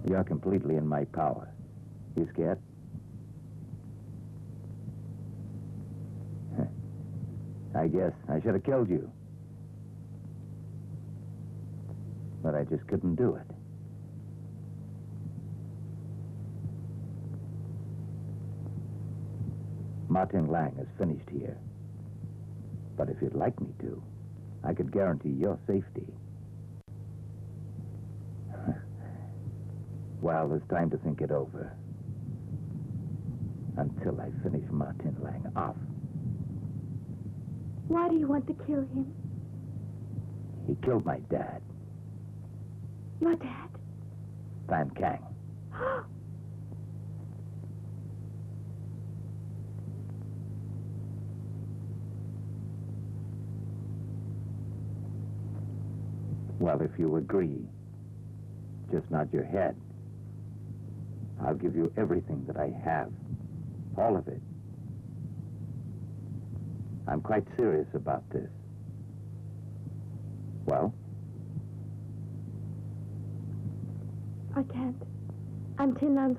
You're completely in my power. You scared? I guess I should have killed you. But I just couldn't do it. Martin Lang is finished here. But if you'd like me to, I could guarantee your safety. Well, it's time to think it over. Until I finish Martin Lang off. Why do you want to kill him? He killed my dad, Your dad? Van Kang. Well, if you agree, just nod your head. I'll give you everything that I have. All of it. I'm quite serious about this. Well? I can't. Until I'm